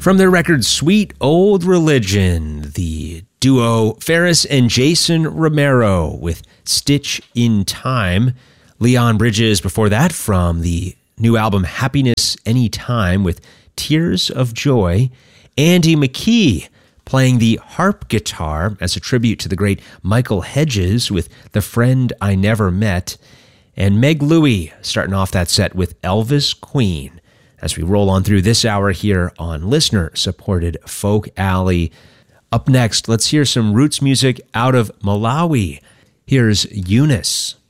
From their record Sweet Old Religion, the duo Ferris and Jason Romero with Stitch in Time. Leon Bridges before that from the new album Happiness Anytime with Tears of Joy. Andy McKee playing the harp guitar as a tribute to the great Michael Hedges with The Friend I Never Met. And Meg Louie starting off that set with Elvis Queen. As we roll on through this hour here on listener-supported Folk Alley. Up next, let's hear some roots music out of Malawi. Here's Eunice.